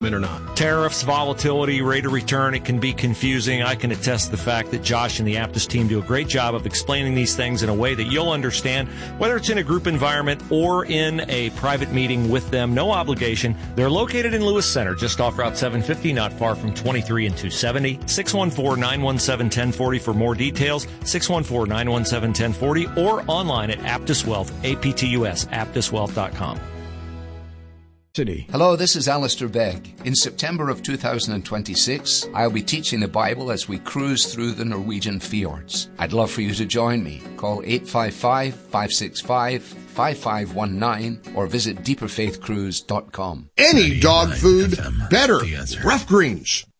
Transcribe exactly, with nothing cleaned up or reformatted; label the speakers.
Speaker 1: or not.
Speaker 2: Tariffs, volatility, rate of return, it can be confusing. I can attest to the fact that Josh and the Aptus team do a great job of explaining these things in a way that you'll understand, whether it's in a group environment or in a private meeting with them. No obligation. They're located in Lewis Center, just off Route seven fifty, not far from twenty-three and two seventy. six one four, nine one seven, one zero four zero for more details. six one four, nine one seven, one zero four zero or online at Aptus Wealth, A P T U S, aptus wealth dot com.
Speaker 3: City.
Speaker 4: Hello, this is Alistair Begg. In September of two thousand twenty-six, I'll be teaching the Bible as we cruise through the Norwegian fjords. I'd love for you to join me. Call eight five five, five six five, five five one nine or visit deeper faith cruise dot com.
Speaker 1: Any dog food, better. Rough Greens.